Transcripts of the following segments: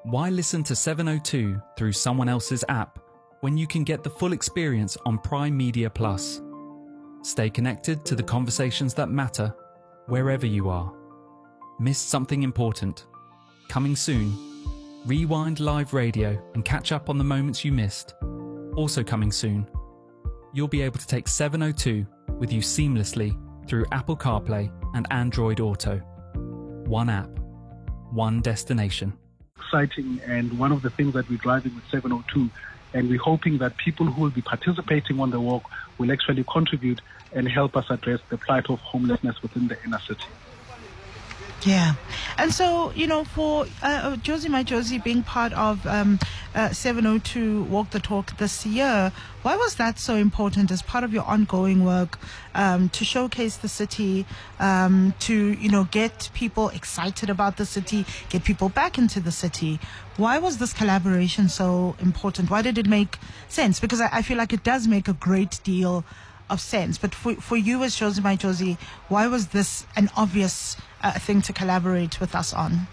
Why listen to 702 through someone else's app when you can get the full experience on Prime Media Plus? Stay connected to the conversations that matter wherever you are. Missed something important? Coming soon. Rewind live radio and catch up on the moments you missed. Also coming soon. You'll be able to take 702 with you seamlessly through Apple CarPlay and Android Auto. One app, one destination. Exciting, and one of the things that we're driving with 702, and we're hoping that people who will be participating on the walk will actually contribute and help us address the plight of homelessness within the inner city. Yeah. And so, for Josie My Josie being part of 702 Walk the Talk this year, why was that so important as part of your ongoing work to showcase the city, to, get people excited about the city, get people back into the city? Why was this collaboration so important? Why did it make sense? Because I feel like it does make a great deal of sense. But for you as Josie My Josie, why was this an obvious thing to collaborate with us on?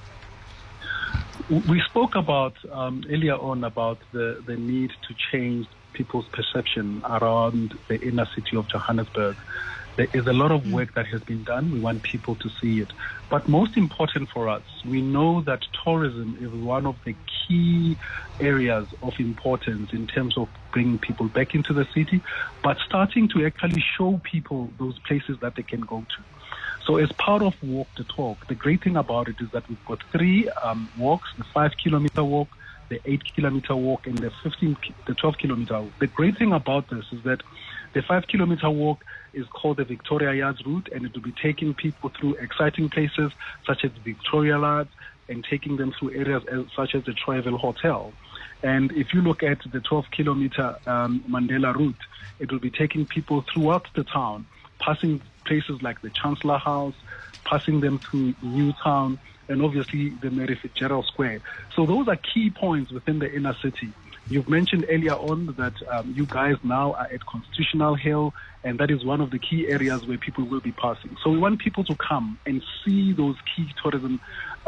We spoke about earlier on about the need to change people's perception around the inner city of Johannesburg. There is a lot of work that has been done. We want people to see it. But most important for us, we know that tourism is one of the key areas of importance in terms of bringing people back into the city, but starting to actually show people those places that they can go to. So as part of Walk the Talk, the great thing about it is that we've got 3 walks, the 5-kilometer walk, the 8-kilometer walk, and the 12-kilometer walk. The great thing about this is that the 5-kilometer walk is called the Victoria Yards route, and it will be taking people through exciting places such as Victoria Yards and taking them through areas such as the Troyville Hotel. And if you look at the 12-kilometer Mandela route, it will be taking people throughout the town, passing places like the Chancellor House, passing them through Newtown, and obviously the Mary Fitzgerald Square. So those are key points within the inner city. You've mentioned earlier on that you guys now are at Constitutional Hill, and that is one of the key areas where people will be passing. So we want people to come and see those key tourism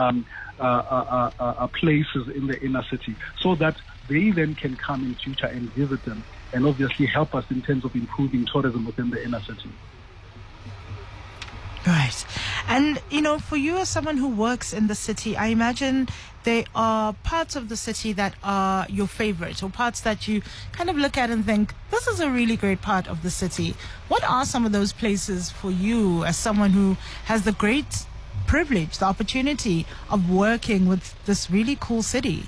places in the inner city so that they then can come in future and visit them and obviously help us in terms of improving tourism within the inner city. Right. And, for you as someone who works in the city, I imagine there are parts of the city that are your favorite, or parts that you kind of look at and think, this is a really great part of the city. What are some of those places for you as someone who has the great privilege, the opportunity of working with this really cool city?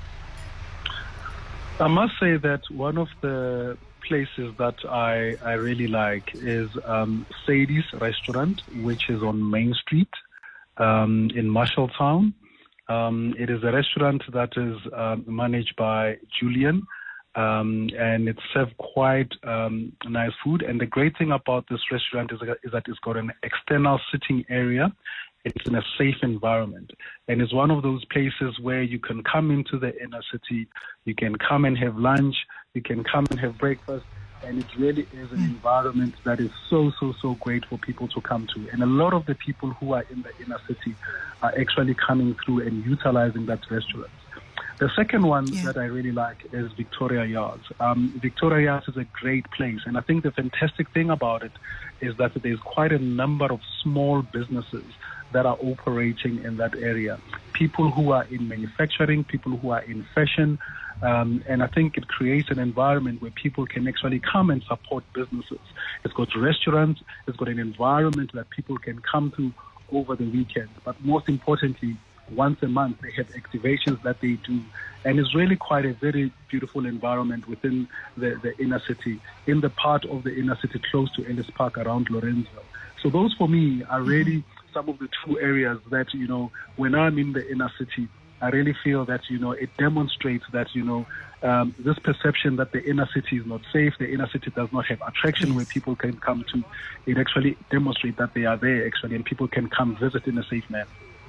I must say that one of the places that I really like is Sadie's Restaurant, which is on Main Street in Marshalltown. It is a restaurant that is managed by Julian, and it's served quite nice food. And the great thing about this restaurant is that it's got an external sitting area. It's in a safe environment, and it's one of those places where you can come into the inner city, you can come and have lunch, you can come and have breakfast, and it really is an environment that is so great for people to come to. And a lot of the people who are in the inner city are actually coming through and utilizing that restaurant. The second one that I really like is Victoria Yards. Victoria Yards is a great place, and I think the fantastic thing about it is that there's quite a number of small businesses that are operating in that area. People who are in manufacturing, people who are in fashion, and I think it creates an environment where people can actually come and support businesses. It's got restaurants, it's got an environment that people can come to over the weekend. But most importantly, once a month they have activations that they do. And it's really quite a very beautiful environment within the inner city, in the part of the inner city close to Ellis Park around Lorenzville. So those for me are really some of the 2 areas that, when I'm in the inner city, I really feel that, it demonstrates that, this perception that the inner city is not safe, the inner city does not have attraction where people can come to, it actually demonstrates that they are there actually, and people can come visit in a safe manner.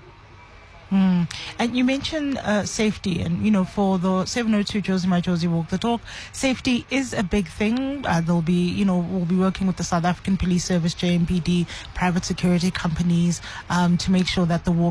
And you mentioned safety, and for the 702 Josie My Josie Walk the Talk, safety is a big thing. There'll be, we'll be working with the South African Police Service, JMPD, private security companies, to make sure that the walk